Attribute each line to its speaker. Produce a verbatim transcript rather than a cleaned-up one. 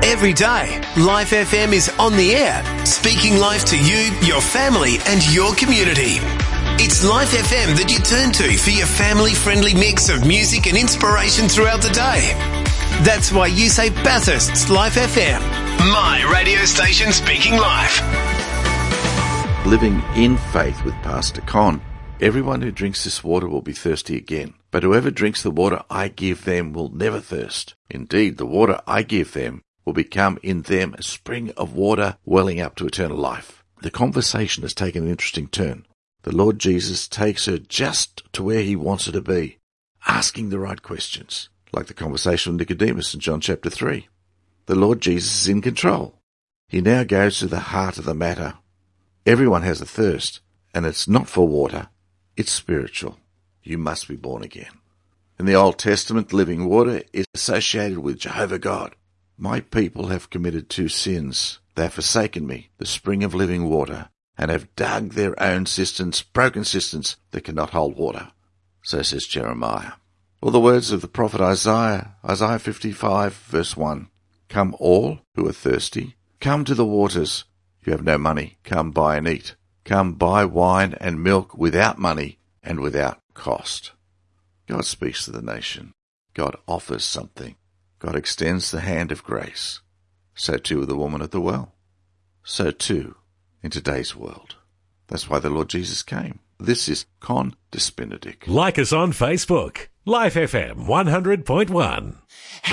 Speaker 1: Every day, Life F M is on the air, speaking life to you, your family and your community. It's Life F M that you turn to for your family-friendly mix of music and inspiration throughout the day. That's why you say Bathurst's Life F M, my radio station speaking life.
Speaker 2: Living in faith with Pastor Con. Everyone who drinks this water will be thirsty again, but whoever drinks the water I give them will never thirst. Indeed, the water I give them will become in them a spring of water welling up to eternal life. The conversation has taken an interesting turn. The Lord Jesus takes her just to where he wants her to be, asking the right questions, like the conversation with Nicodemus in John chapter three. The Lord Jesus is in control. He now goes to the heart of the matter. Everyone has a thirst, and it's not for water, it's spiritual. You must be born again. In the Old Testament, living water is associated with Jehovah God. My people have committed two sins. They have forsaken me, the spring of living water, and have dug their own cisterns, broken cisterns that cannot hold water. So says Jeremiah. Or the words of the prophet Isaiah, Isaiah fifty-five, verse one. Come all who are thirsty, come to the waters. You have no money, come buy and eat. Come buy wine and milk without money and without cost. God speaks to the nation. God offers something. God extends the hand of grace. So too with the woman at the well. So too in today's world. That's why the Lord Jesus came. This is Con Despinadic.
Speaker 3: Like us on Facebook. Life F M one hundred point one.